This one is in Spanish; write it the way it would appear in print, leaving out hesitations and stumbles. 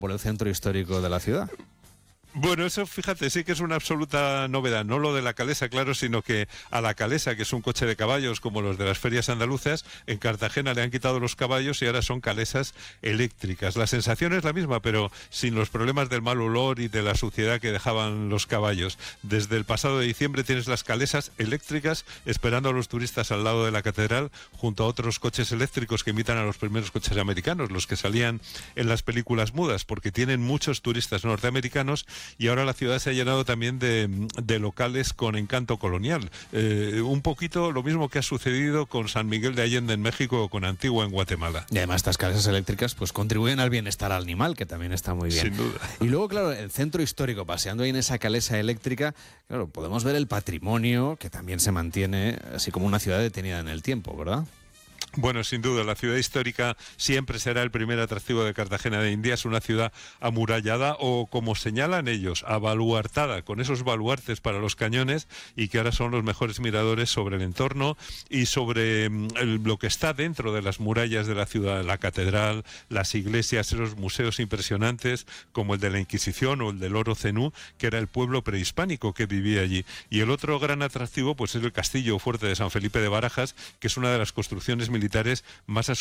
por el centro histórico de la ciudad. Bueno, eso fíjate, sí que es una absoluta novedad, no lo de la calesa, claro, sino que a la calesa, que es un coche de caballos como los de las ferias andaluzas, en Cartagena le han quitado los caballos y ahora son calesas eléctricas. La sensación es la misma, pero sin los problemas del mal olor y de la suciedad que dejaban los caballos. Desde el pasado de diciembre tienes las calesas eléctricas esperando a los turistas al lado de la catedral, junto a otros coches eléctricos que imitan a los primeros coches americanos, los que salían en las películas mudas, porque tienen muchos turistas norteamericanos. Y ahora la ciudad se ha llenado también de locales con encanto colonial. Un poquito lo mismo que ha sucedido con San Miguel de Allende en México o con Antigua en Guatemala. Y además estas calesas eléctricas pues contribuyen al bienestar animal, que también está muy bien. Sin duda. Y luego, claro, el centro histórico, paseando ahí en esa calesa eléctrica, claro, podemos ver el patrimonio que también se mantiene así como una ciudad detenida en el tiempo, ¿verdad? Bueno, sin duda, la ciudad histórica siempre será el primer atractivo de Cartagena de Indias, una ciudad amurallada o, como señalan ellos, abaluartada, con esos baluartes para los cañones y que ahora son los mejores miradores sobre el entorno y sobre lo que está dentro de las murallas de la ciudad, la catedral, las iglesias, esos museos impresionantes como el de la Inquisición o el del Oro Cenú, que era el pueblo prehispánico que vivía allí. Y el otro gran atractivo pues es el castillo fuerte de San Felipe de Barajas, que es una de las construcciones militares más